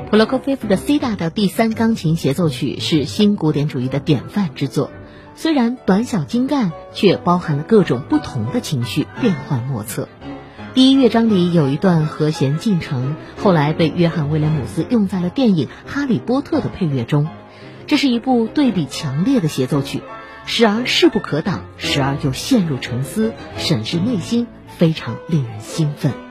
普罗科菲夫的 C 大调第3钢琴协奏曲是新古典主义的典范之作，虽然短小精干，却包含了各种不同的情绪，变幻莫测。第1乐章里有一段和弦进程，后来被约翰·威廉姆斯用在了电影《哈利波特》的配乐中。这是一部对比强烈的协奏曲，时而势不可挡，时而又陷入沉思，审视内心，非常令人兴奋。